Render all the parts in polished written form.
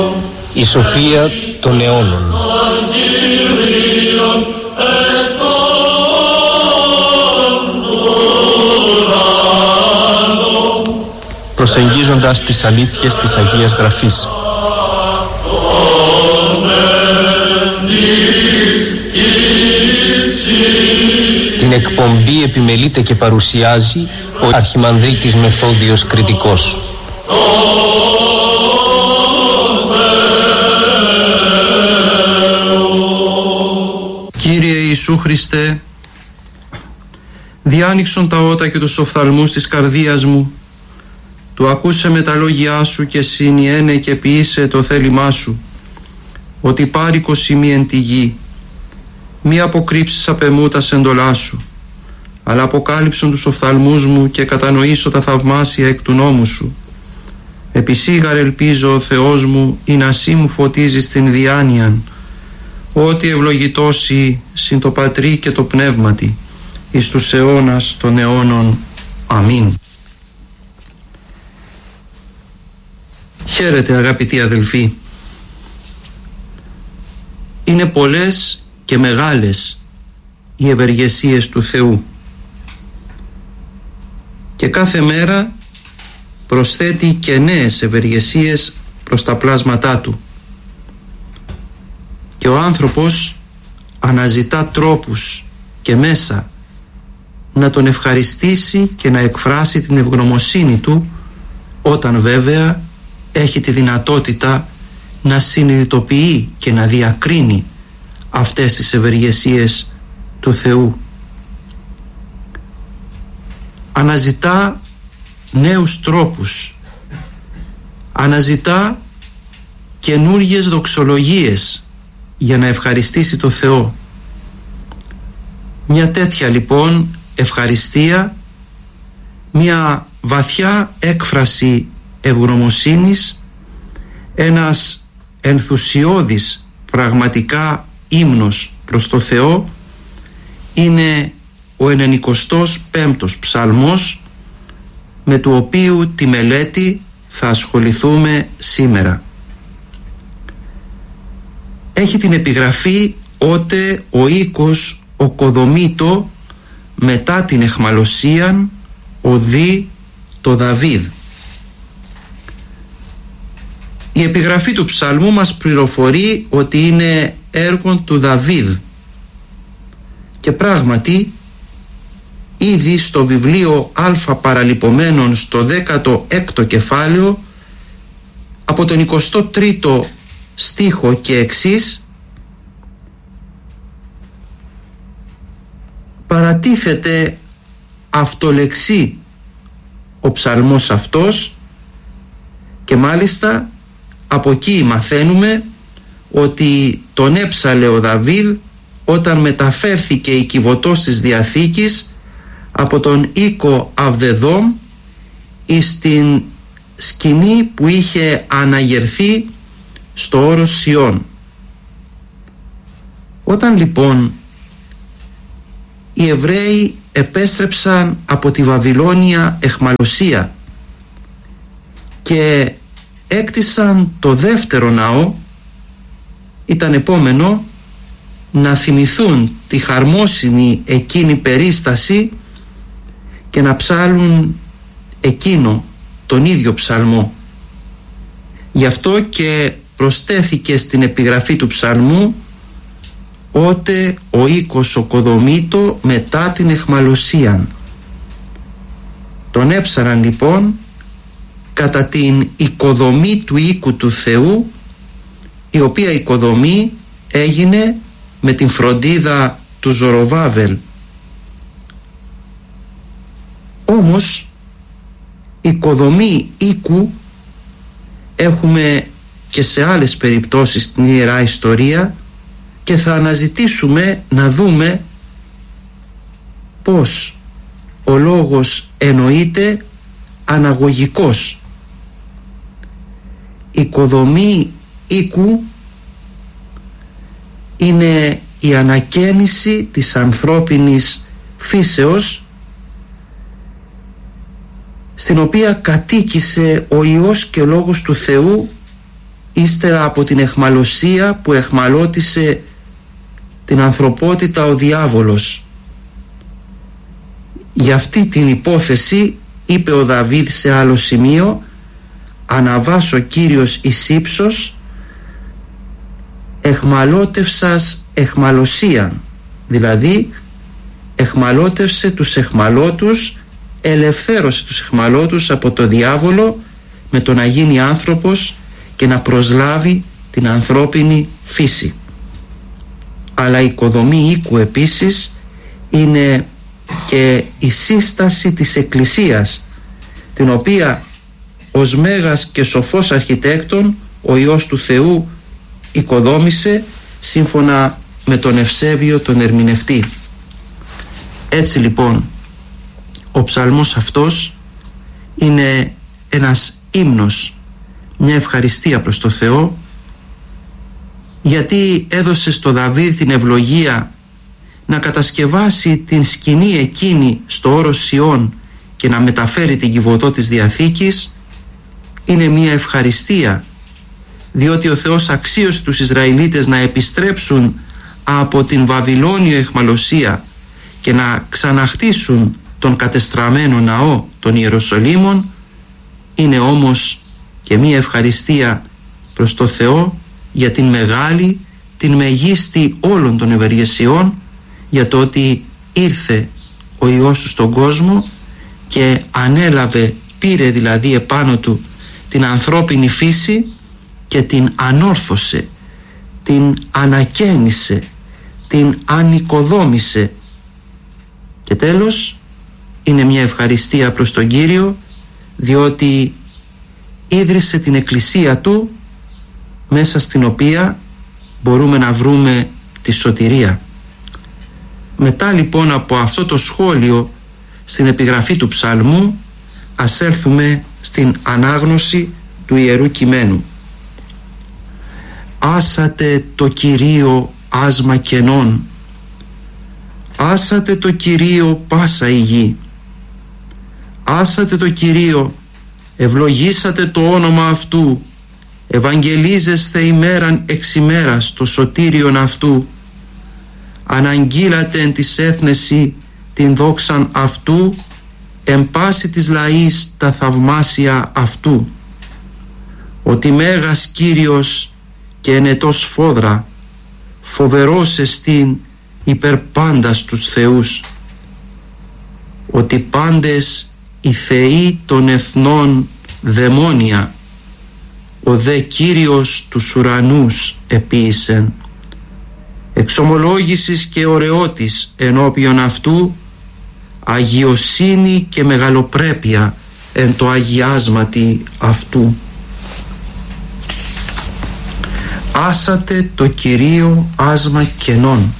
Η σοφία των αιώνων. Προσεγγίζοντας τις αλήθειες της Αγίας Γραφής. Την εκπομπή επιμελείται και παρουσιάζει ο Αρχιμανδρίτης Μεθόδιος Κρητικός. Κύριε Ιησού Χριστέ, διάνοιξον τα ότα και τους οφθαλμούς της καρδίας μου, του ακούσε με τα λόγια σου και συνιένε και ποιήσε το θέλημά σου, ότι πάρικος ημί εν τη γη, μη αποκρύψεις απ' εμού τα σεντολά σου, αλλά αποκάλυψον τους οφθαλμούς μου και κατανοήσω τα θαυμάσια εκ του νόμου σου. Επισήγαρ ελπίζω ο Θεός μου, ή να σύ μου φωτίζεις την διάνοιαν, ότι ευλογητώσει συν το Πατρί και το Πνεύματι, εις τους αιώνας των αιώνων. Αμήν. Χαίρετε αγαπητοί αδελφοί. Είναι πολλές και μεγάλες οι ευεργεσίες του Θεού και κάθε μέρα προσθέτει και νέες ευεργεσίες προς τα πλάσματά Του, και ο άνθρωπος αναζητά τρόπους και μέσα να Τον ευχαριστήσει και να εκφράσει την ευγνωμοσύνη Του, όταν βέβαια έχει τη δυνατότητα να συνειδητοποιεί και να διακρίνει αυτές τις ευεργεσίες του Θεού. Αναζητά νέους τρόπους, αναζητά καινούργιες δοξολογίες για να ευχαριστήσει το Θεό. Μια τέτοια λοιπόν ευχαριστία, μια βαθιά έκφραση ευγνωμοσύνης, ένας ενθουσιώδης πραγματικά ύμνος προς το Θεό, είναι ο 95ος ψαλμός, με του οποίου τη μελέτη θα ασχοληθούμε σήμερα. Έχει την επιγραφή «Ότε ο οίκος οκοδομήτω μετά την εχμαλωσίαν οδεί το Δαβίδ». Η επιγραφή του ψαλμού μας πληροφορεί ότι είναι έργο του Δαβίδ, και πράγματι ήδη στο βιβλίο Α Παραλιπωμένων στο 16ο κεφάλαιο, από τον 23ο στίχο και εξής, παρατίθεται αυτολεξί ο ψαλμός αυτός, και μάλιστα από εκεί μαθαίνουμε ότι τον έψαλε ο Δαβίδ όταν μεταφέρθηκε η κυβωτός της Διαθήκης από τον οίκο Αβδεδόμ εις την σκηνή που είχε αναγερθεί στο όρος Σιών. Όταν λοιπόν οι Εβραίοι επέστρεψαν από τη Βαβυλώνια εχμαλωσία και έκτισαν το δεύτερο ναό, ήταν επόμενο να θυμηθούν τη χαρμόσυνη εκείνη περίσταση και να ψάλουν εκείνο τον ίδιο ψαλμό. Γι' αυτό και προσθέθηκε στην επιγραφή του ψαλμού «Ότε ο οίκος οκοδομήτω μετά την εχμαλωσίαν». Τον έψαραν λοιπόν κατά την οικοδομή του οίκου του Θεού, η οποία οικοδομή έγινε με την φροντίδα του Ζοροβάβελ. Όμως οικοδομή οίκου έχουμε και σε άλλες περιπτώσεις στην Ιερά Ιστορία, και θα αναζητήσουμε να δούμε πως ο λόγος εννοείται αναγωγικός. Οικοδομή οίκου είναι η ανακαίνιση της ανθρώπινης φύσεως, στην οποία κατοίκησε ο Υιός και Λόγος του Θεού ύστερα από την αιχμαλωσία που αιχμαλώτησε την ανθρωπότητα ο διάβολος. Για αυτή την υπόθεση είπε ο Δαβίδ σε άλλο σημείο: «Αναβάς ο Κύριος εις ύψος, αιχμαλώτευσας αιχμαλωσίαν», δηλαδή αιχμαλώτευσε τους αιχμαλώτους, ελευθέρωσε τους αιχμαλώτους από το διάβολο με το να γίνει άνθρωπος και να προσλάβει την ανθρώπινη φύση. Αλλά η οικοδομή οίκου επίσης είναι και η σύσταση της Εκκλησίας, την οποία ως μέγας και σοφός αρχιτέκτον ο Υιός του Θεού οικοδόμησε σύμφωνα με τον Ευσέβιο τον ερμηνευτή. Έτσι λοιπόν ο ψαλμός αυτός είναι ένας ύμνος, μια ευχαριστία προς το Θεό, γιατί έδωσε στο Δαβίδ την ευλογία να κατασκευάσει την σκηνή εκείνη στο όρος Σιών και να μεταφέρει την κυβωτό της Διαθήκης. Είναι μια ευχαριστία, διότι ο Θεός αξίωσε τους Ισραηλίτες να επιστρέψουν από την Βαβυλώνιο αιχμαλωσία και να ξαναχτίσουν τον κατεστραμμένο ναό των Ιεροσολύμων. Είναι όμως και μια ευχαριστία προς το Θεό για την μεγάλη, την μεγίστη όλων των ευεργεσιών, για το ότι ήρθε ο Υιός του στον κόσμο και ανέλαβε, πήρε δηλαδή επάνω του την ανθρώπινη φύση και την ανόρθωσε, την ανακαίνισε, την ανοικοδόμησε. Και τέλος είναι μια ευχαριστία προς τον Κύριο, διότι ίδρυσε την Εκκλησία Του, μέσα στην οποία μπορούμε να βρούμε τη σωτηρία. Μετά λοιπόν από αυτό το σχόλιο στην επιγραφή του ψαλμού, ας έλθουμε στην ανάγνωση του Ιερού Κειμένου. Άσατε το Κυρίο άσμα κενών, άσατε το Κυρίο πάσα η γη. Άσατε το Κυρίο, ευλογήσατε το όνομα Αυτού, ευαγγελίζεσθε ημέραν εξ ημέρας το σωτήριον Αυτού. Αναγγείλατε εν της έθνεση την δόξαν Αυτού, εν πάση της λαής τα θαυμάσια Αυτού. Ότι μέγας Κύριος και ενετός φόδρα, φοβερός εστίν υπερ πάντας τους θεούς. Ότι πάντες οι θεοί των εθνών δαιμόνια, ο δε Κύριος τους ουρανούς επίησεν. Εξομολόγησης και ωραιότης ενώπιον Αυτού, αγιοσύνη και μεγαλοπρέπεια εν το αγιάσματι Αυτού. Άσατε το Κυρίο άσμα κενών.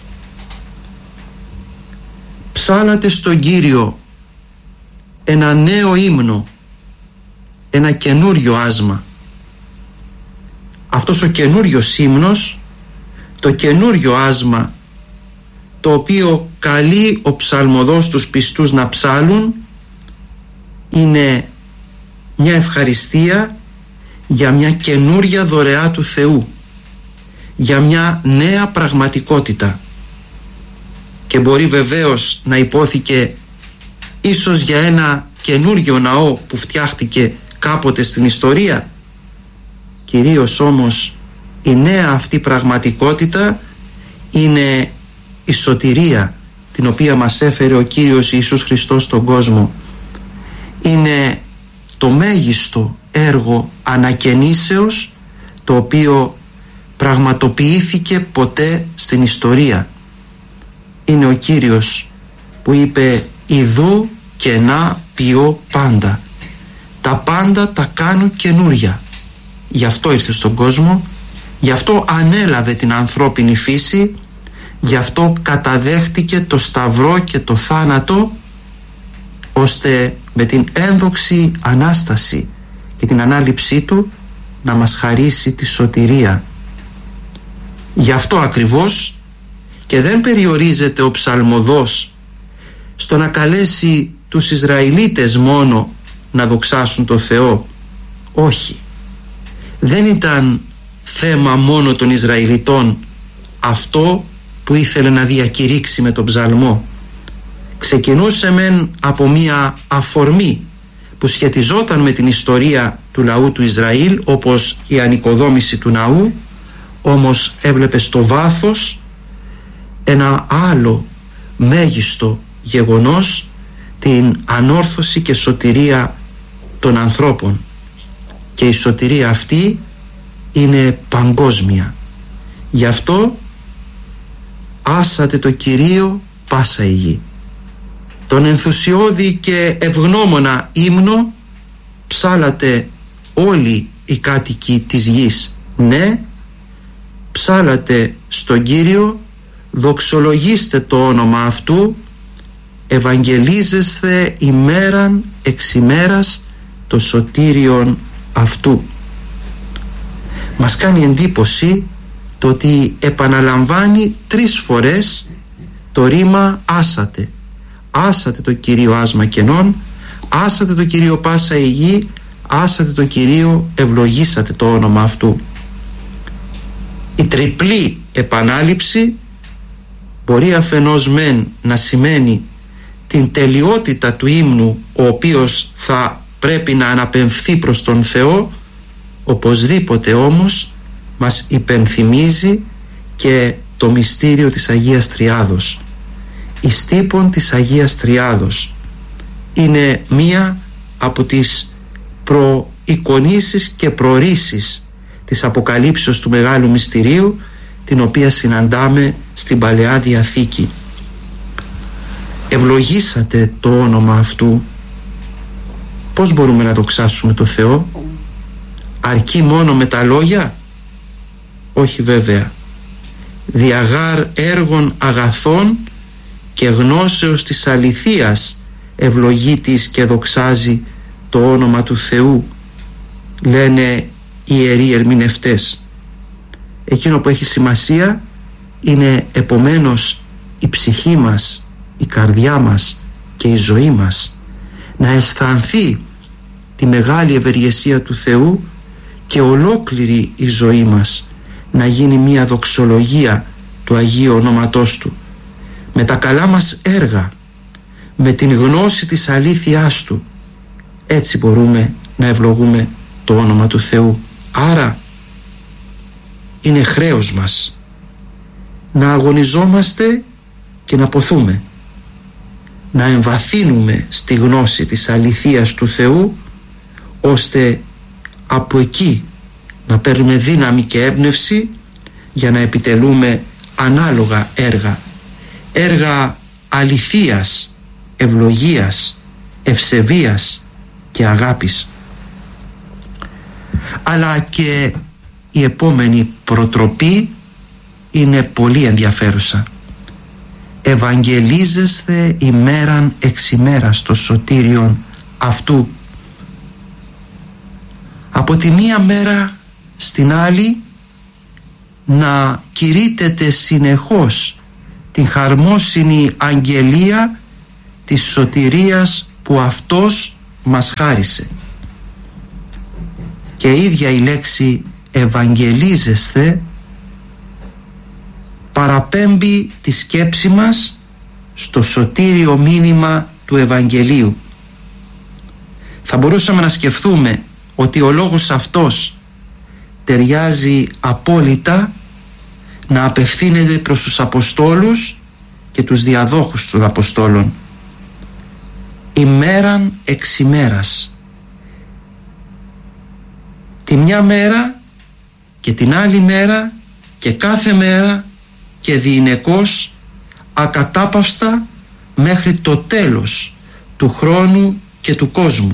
Ψάλατε στον Κύριο ένα νέο ύμνο, ένα καινούριο άσμα. Αυτός ο καινούριος ύμνος, το καινούριο άσμα, το οποίο καλεί ο ψαλμοδός τους πιστούς να ψάλουν, είναι μια ευχαριστία για μια καινούρια δωρεά του Θεού, για μια νέα πραγματικότητα. Και μπορεί βεβαίως να υπόθηκε ίσως για ένα καινούριο ναό που φτιάχτηκε κάποτε στην ιστορία. Κυρίως όμως η νέα αυτή πραγματικότητα είναι η σωτηρία την οποία μας έφερε ο Κύριος Ιησούς Χριστός στον κόσμο. Είναι το μέγιστο έργο ανακαινήσεως το οποίο πραγματοποιήθηκε ποτέ στην ιστορία. Είναι ο Κύριος που είπε «Ιδού και να ποιώ πάντα». Τα πάντα τα κάνω καινούρια. Γι' αυτό ήρθε στον κόσμο, γι' αυτό ανέλαβε την ανθρώπινη φύση, γι' αυτό καταδέχτηκε το σταυρό και το θάνατο, ώστε με την ένδοξη Ανάσταση και την ανάληψή του να μας χαρίσει τη σωτηρία. Γι' αυτό ακριβώς και δεν περιορίζεται ο ψαλμοδός στο να καλέσει τους Ισραηλίτες μόνο να δοξάσουν το Θεό. Όχι. δεν ήταν θέμα μόνο των Ισραηλιτών αυτό που ήθελε να διακηρύξει με τον ψαλμό. Ξεκινούσε μεν από μία αφορμή που σχετιζόταν με την ιστορία του λαού του Ισραήλ, όπως η ανοικοδόμηση του ναού, όμως έβλεπε στο βάθος ένα άλλο μέγιστο γεγονός, την ανόρθωση και σωτηρία των ανθρώπων, και η σωτηρία αυτή είναι παγκόσμια. Γι' αυτό άσατε το Κυρίο πάσα η γη. Τον ενθουσιώδη και ευγνώμονα ύμνο ψάλατε όλοι οι κάτοικοι της γης. Ναι, ψάλατε στον Κύριο, δοξολογήστε το όνομα αυτού, ευαγγελίζεσθε ημέραν εξ ημέρας το σωτήριον αυτού. Μας κάνει εντύπωση το ότι επαναλαμβάνει 3 φορές το ρήμα άσατε. Άσατε το Κυρίο άσμα κενών, άσατε το Κυρίο πάσα η γη, άσατε το Κυρίο, ευλογήσατε το όνομα αυτού. Η τριπλή επανάληψη μπορεί αφενός μεν να σημαίνει την τελειότητα του ύμνου, ο οποίος θα πρέπει να αναπεμφθεί προς τον Θεό, οπωσδήποτε όμως μας υπενθυμίζει και το μυστήριο της Αγίας Τριάδος. Η στύπων της Αγίας Τριάδος είναι μία από τις προεικονίσεις και προορίσεις της αποκαλύψεως του Μεγάλου Μυστηρίου, την οποία συναντάμε στην Παλαιά Διαθήκη. Ευλογήσατε το όνομα αυτού. Πώς μπορούμε να δοξάσουμε το Θεό? Αρκεί μόνο με τα λόγια? Όχι βέβαια. Διαγάρ έργων αγαθών και γνώσεως της αληθείας ευλογεί της και δοξάζει το όνομα του Θεού, λένε οι ιεροί ερμηνευτές. Εκείνο που έχει σημασία είναι επομένως η ψυχή μας, η καρδιά μας και η ζωή μας να αισθανθεί τη μεγάλη ευεργεσία του Θεού, και ολόκληρη η ζωή μας να γίνει μια δοξολογία του Αγίου Ονόματός Του, με τα καλά μας έργα, με την γνώση της αλήθειάς Του. Έτσι μπορούμε να ευλογούμε το όνομα του Θεού. Άρα είναι χρέος μας να αγωνιζόμαστε και να ποθούμε, να εμβαθύνουμε στη γνώση της αληθείας του Θεού, ώστε από εκεί να παίρνουμε δύναμη και έμπνευση για να επιτελούμε ανάλογα έργα αληθείας, ευλογίας, ευσεβίας και αγάπης. Αλλά και η επόμενη προτροπή είναι πολύ ενδιαφέρουσα. Ευαγγελίζεσθε ημέραν εξ ημέρας το σωτήριον αυτού. Από τη μία μέρα στην άλλη να κηρύττεται συνεχώς την χαρμόσυνη αγγελία της σωτηρίας που Αυτός μας χάρισε. Και η ίδια η λέξη ευαγγελίζεσθε παραπέμπει τη σκέψη μας στο σωτήριο μήνυμα του Ευαγγελίου. Θα μπορούσαμε να σκεφτούμε ότι ο λόγος αυτός ταιριάζει απόλυτα να απευθύνεται προς τους Αποστόλους και τους διαδόχους των Αποστόλων. Ημέραν εξ ημέρας. Τη μια μέρα και την άλλη μέρα και κάθε μέρα και διηνεκώς, ακατάπαυστα, μέχρι το τέλος του χρόνου και του κόσμου.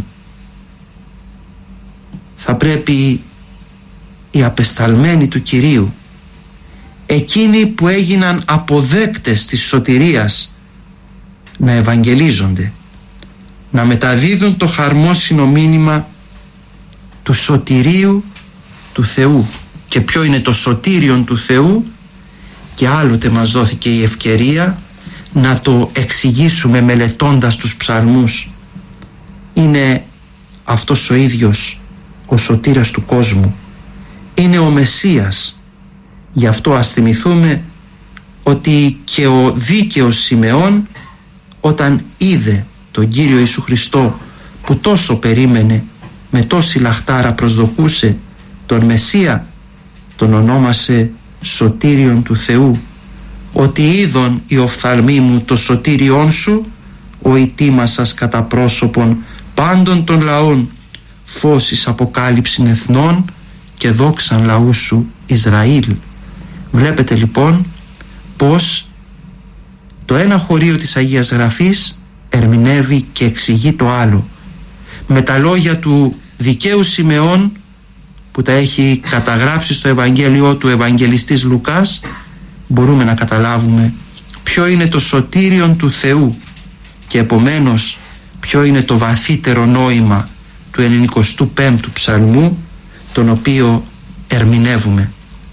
Θα πρέπει οι απεσταλμένοι του Κυρίου, εκείνοι που έγιναν αποδέκτες της σωτηρίας, να ευαγγελίζονται, να μεταδίδουν το χαρμόσυνο μήνυμα του σωτηρίου του Θεού. Και ποιο είναι το σωτήριον του Θεού? Και άλλοτε μας δόθηκε η ευκαιρία να το εξηγήσουμε μελετώντας τους ψαλμούς. Είναι αυτός ο ίδιος ο σωτήρας του κόσμου, είναι ο Μεσσίας. Γι' αυτό ας θυμηθούμε ότι και ο δίκαιος Σιμεών, όταν είδε τον Κύριο Ιησού Χριστό που τόσο περίμενε, με τόση λαχτάρα προσδοκούσε τον Μεσσία, τον ονόμασε σωτήριον του Θεού, ότι είδον οι οφθαλμοί μου το σωτήριόν σου, ο ητήμασας κατά πρόσωπον πάντων των λαών, φώσεις αποκάλυψην εθνών και δόξαν λαού σου Ισραήλ. Βλέπετε λοιπόν πως το ένα χωρίο της Αγίας Γραφής ερμηνεύει και εξηγεί το άλλο. Με τα λόγια του δικαίου Σιμεών που τα έχει καταγράψει στο Ευαγγέλιο του Ευαγγελιστής Λουκάς, μπορούμε να καταλάβουμε ποιο είναι το σωτήριον του Θεού και επομένως ποιο είναι το βαθύτερο νόημα του 95ου ψαλμού, τον οποίο ερμηνεύουμε.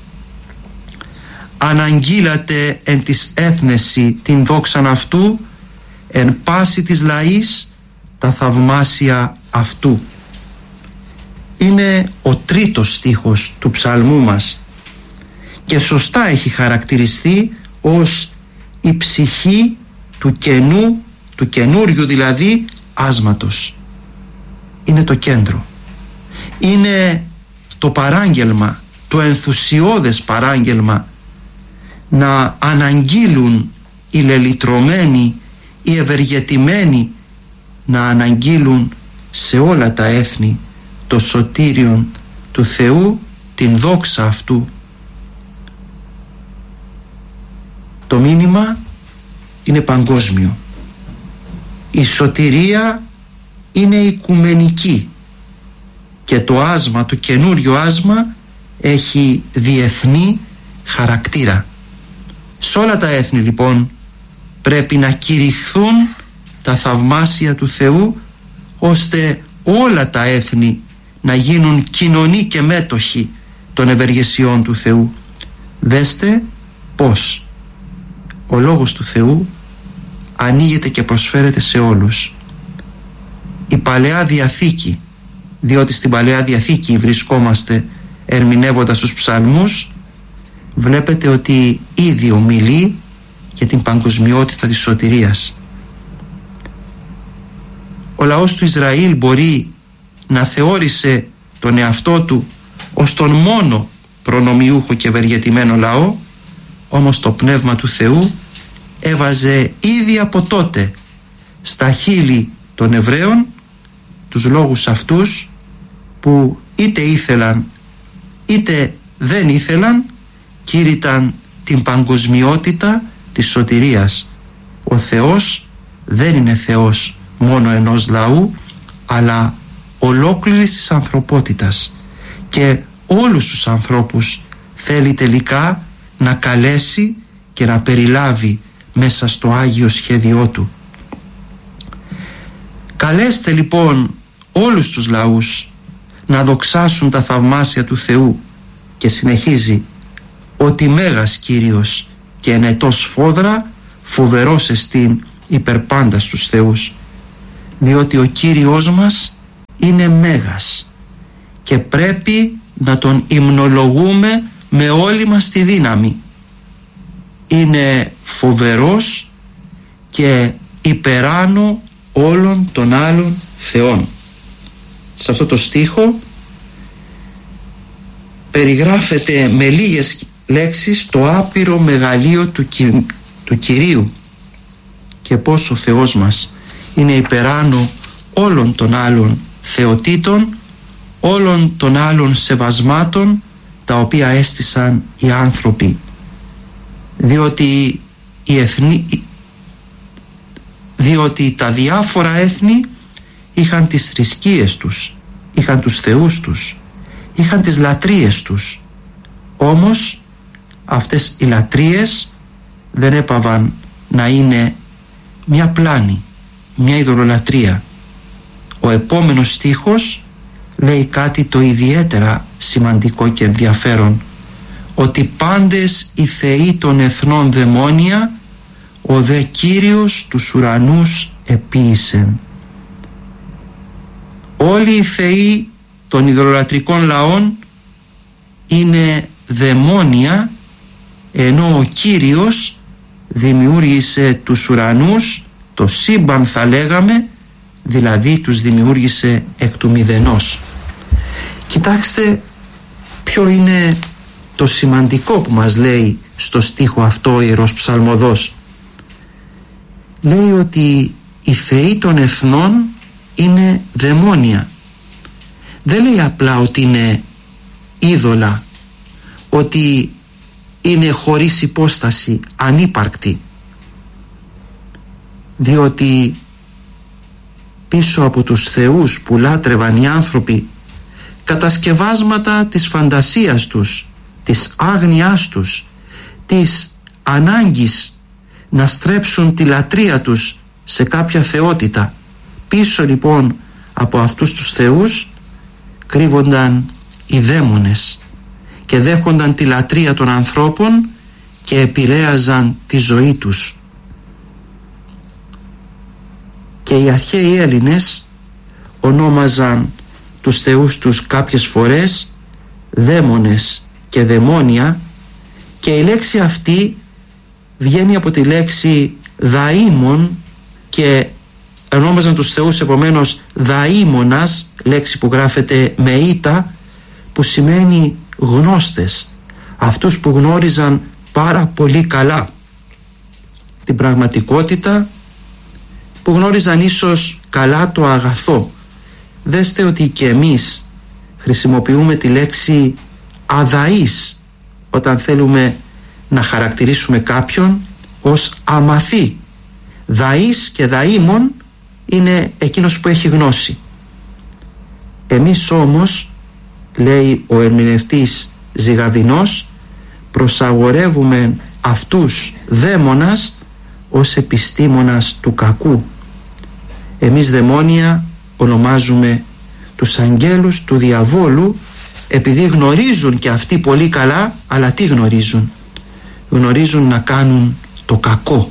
Αναγγείλατε εν της έθνεση την δόξαν αυτού, εν πάση της λαής τα θαυμάσια αυτού. Είναι ο τρίτος στίχος του ψαλμού μας και σωστά έχει χαρακτηριστεί ως η ψυχή του καινού, του καινούριου δηλαδή άσματος. Είναι το κέντρο, είναι το παράγγελμα, το ενθουσιώδες παράγγελμα να αναγγείλουν οι λελυτρωμένοι, οι ευεργετημένοι, να αναγγείλουν σε όλα τα έθνη το σωτήριον του Θεού, την δόξα αυτού. Το μήνυμα είναι παγκόσμιο. Η σωτηρία είναι οικουμενική και το άσμα, το καινούριο άσμα έχει διεθνή χαρακτήρα. Σε όλα τα έθνη λοιπόν πρέπει να κηρυχθούν τα θαυμάσια του Θεού, ώστε όλα τα έθνη να γίνουν κοινωνοί και μέτοχοι των ευεργεσιών του Θεού. Δέστε πως ο Λόγος του Θεού ανοίγεται και προσφέρεται σε όλους. Η Παλαιά Διαθήκη, διότι στην Παλαιά Διαθήκη βρισκόμαστε ερμηνεύοντας τους ψαλμούς, βλέπετε ότι ήδη ομιλεί για την παγκοσμιότητα της σωτηρίας. Ο λαός του Ισραήλ μπορεί να θεώρησε τον εαυτό του ως τον μόνο προνομιούχο και ευεργετημένο λαό, όμως το Πνεύμα του Θεού έβαζε ήδη από τότε στα χείλη των Εβραίων τους λόγους αυτούς που είτε ήθελαν είτε δεν ήθελαν, κήρυταν την παγκοσμιότητα της σωτηρίας. Ο Θεός δεν είναι Θεός μόνο ενός λαού, αλλά ολόκληρης της ανθρωπότητας, και όλους τους ανθρώπους θέλει τελικά να καλέσει και να περιλάβει μέσα στο Άγιο σχέδιό του. Καλέστε λοιπόν όλους τους λαούς να δοξάσουν τα θαυμάσια του Θεού, και συνεχίζει, ότι Μέγας Κύριος και ενετός φόδρα, φοβερός εστίν υπερπάντα στους θεούς. Διότι ο Κύριος μας είναι Μέγας και πρέπει να τον υμνολογούμε με όλη μας τη δύναμη. Είναι φοβερός και υπεράνω όλων των άλλων θεών. Σε αυτό το στίχο περιγράφεται με λίγες λέξεις το άπειρο μεγαλείο του Κυρίου και πώς ο Θεός μας είναι υπεράνω όλων των άλλων θεοτήτων, όλων των άλλων σεβασμάτων τα οποία έστησαν οι άνθρωποι, διότι τα διάφορα έθνη είχαν τις θρησκείες τους, είχαν τους θεούς τους, είχαν τις λατρείες τους. Όμως αυτές οι λατρείες δεν έπαβαν να είναι μια πλάνη, μια ειδωλολατρεία. Ο επόμενος στίχος λέει κάτι το ιδιαίτερα σημαντικό και ενδιαφέρον, ότι πάντες οι θεοί των εθνών δαιμόνια, ο δε Κύριος τους ουρανούς επίησεν. Όλοι οι θεοί των ειδωλολατρικών λαών είναι δαιμόνια, ενώ ο Κύριος δημιούργησε τους ουρανούς, το σύμπαν θα λέγαμε, δηλαδή τους δημιούργησε εκ του μηδενός. Κοιτάξτε ποιο είναι το σημαντικό που μας λέει στο στίχο αυτό ο Ιερός Ψαλμοδός. Λέει ότι οι θεοί των εθνών είναι δαιμόνια. Δεν λέει απλά ότι είναι είδωλα, ότι είναι χωρίς υπόσταση, ανύπαρκτοι, διότι πίσω από τους θεούς που λάτρευαν οι άνθρωποι, κατασκευάσματα της φαντασίας τους, της άγνοιάς τους, της ανάγκης να στρέψουν τη λατρεία τους σε κάποια θεότητα, πίσω λοιπόν από αυτούς τους θεούς κρύβονταν οι δαίμονες και δέχονταν τη λατρεία των ανθρώπων και επηρέαζαν τη ζωή τους. Και οι αρχαίοι Έλληνες ονόμαζαν τους θεούς τους κάποιες φορές δαίμονες και δαιμόνια, και η λέξη αυτή βγαίνει από τη λέξη δαΐμον και ονόμαζαν τους θεούς επομένως δαΐμονας, λέξη που γράφεται με ήτα, που σημαίνει γνώστες, αυτούς που γνώριζαν πάρα πολύ καλά την πραγματικότητα, που γνώριζαν ίσως καλά το αγαθό. Δέστε ότι και εμείς χρησιμοποιούμε τη λέξη αδαής όταν θέλουμε να χαρακτηρίσουμε κάποιον ως αμαθή. Δαής και δαΐμον είναι εκείνος που έχει γνώση. Εμείς όμως, λέει ο ερμηνευτής Ζυγαβηνός, προσαγορεύουμε αυτούς δαίμονας ως επιστήμονας του κακού. Εμείς δαιμόνια ονομάζουμε τους αγγέλους του διαβόλου, επειδή γνωρίζουν και αυτοί πολύ καλά, αλλά τι γνωρίζουν? Γνωρίζουν να κάνουν το κακό.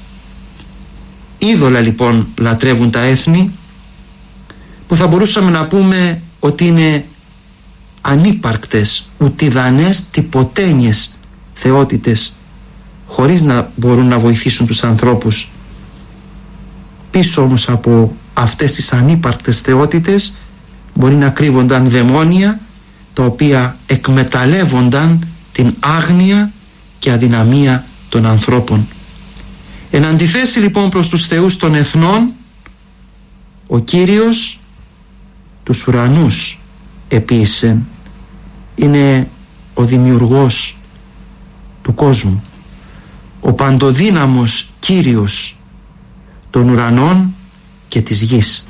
Είδωλα λοιπόν λατρεύουν τα έθνη, που θα μπορούσαμε να πούμε ότι είναι ανύπαρκτες, ουτιδανές, τυποτένιες θεότητες, χωρίς να μπορούν να βοηθήσουν τους ανθρώπους. Πίσω όμως από αυτές τις ανύπαρκτες θεότητες μπορεί να κρύβονταν δαιμόνια, τα οποία εκμεταλλεύονταν την άγνοια και αδυναμία των ανθρώπων. Εν αντιθέσει λοιπόν προς τους θεούς των εθνών, ο Κύριος τους ουρανούς επίησε, είναι ο δημιουργός του κόσμου, ο παντοδύναμος Κύριος των ουρανών και της γης.